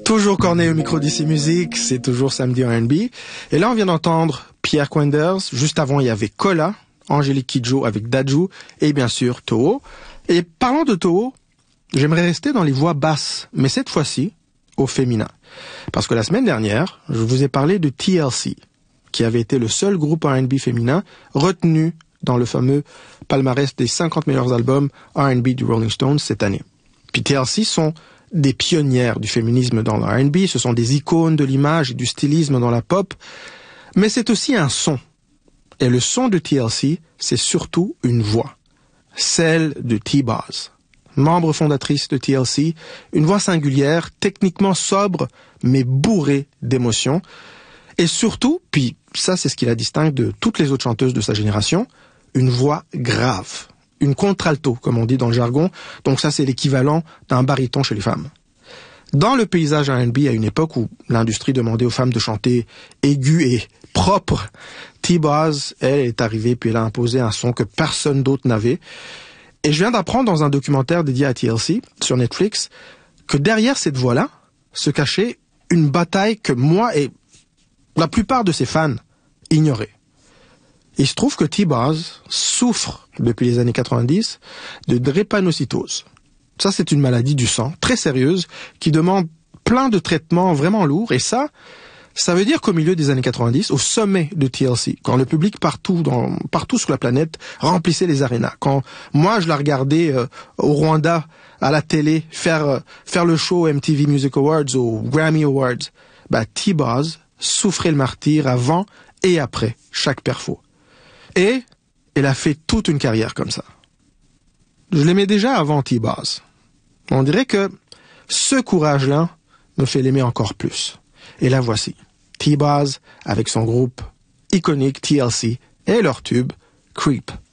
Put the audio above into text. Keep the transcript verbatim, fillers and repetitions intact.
Toujours Corneille au micro d'ici Musique, c'est toujours samedi en R and B. Et là, on vient d'entendre Pierre Quenders. Juste avant, il y avait Kola, Angélique Kidjo avec Dadju et bien sûr Toho. Et parlant de Toho, j'aimerais rester dans les voix basses, mais cette fois-ci au féminin. Parce que la semaine dernière, je vous ai parlé de T L C, qui avait été le seul groupe R and B féminin retenu dans le fameux palmarès des cinquante meilleurs albums R and B du Rolling Stones cette année. Puis T L C sont des pionnières du féminisme dans le R and B, ce sont des icônes de l'image et du stylisme dans la pop, mais c'est aussi un son. Et le son de T L C, c'est surtout une voix, celle de T-Boz, membre fondatrice de T L C, une voix singulière, techniquement sobre, mais bourrée d'émotions, et surtout, puis ça c'est ce qui la distingue de toutes les autres chanteuses de sa génération, une voix grave. Une contralto, comme on dit dans le jargon. Donc ça, c'est l'équivalent d'un baryton chez les femmes. Dans le paysage R and B, à une époque où l'industrie demandait aux femmes de chanter aigu et propre, T-Boz, elle, est arrivée puis elle a imposé un son que personne d'autre n'avait. Et je viens d'apprendre dans un documentaire dédié à T L C, sur Netflix, que derrière cette voix-là se cachait une bataille que moi et la plupart de ses fans ignoraient. Il se trouve que T-Boz souffre, depuis les années quatre-vingt-dix, de drépanocytose. Ça, c'est une maladie du sang, très sérieuse, qui demande plein de traitements vraiment lourds. Et ça, ça veut dire qu'au milieu des années quatre-vingt-dix, au sommet de T L C, quand le public partout, dans, partout sur la planète remplissait les arénas, quand moi, je la regardais euh, au Rwanda, à la télé, faire, euh, faire le show M T V Music Awards, aux Grammy Awards, bah, T-Boz souffrait le martyre avant et après chaque perfo. Et elle a fait toute une carrière comme ça. Je l'aimais déjà avant T-Boz. On dirait que ce courage-là me fait l'aimer encore plus. Et la voici, T-Boz avec son groupe iconique T L C et leur tube Creep.